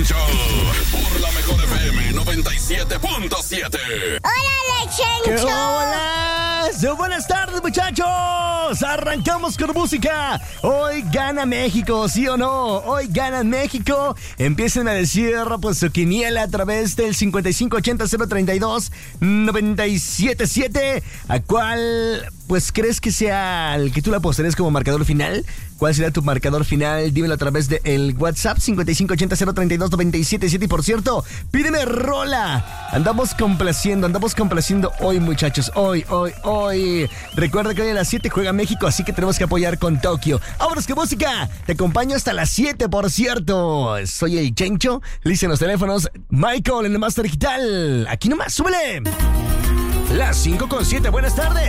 Chencho. Por la mejor FM 97.7. ¡Hola, Chencho! ¡Hola! Buenas tardes, muchachos. Arrancamos con música. Hoy gana México, ¿sí o no? Hoy gana México. Empiecen a decir pues su quiniela a través del 5580-032-977. ¿A cuál pues crees que sea el que tú la apostarías como marcador final? ¿Cuál será tu marcador final? Dímelo a través del WhatsApp 5580-032-977. Y por cierto, pídeme rola. Andamos complaciendo hoy, muchachos. Hoy. Recuerda que hoy a las 7 juega México, así que tenemos que apoyar con Tokio. ¡Vámonos, que música! Te acompaño hasta las 7, por cierto. Soy el Chencho. Listen los teléfonos. Michael en el Master Digital. Aquí nomás, súbele. Las 5:07. Buenas tardes.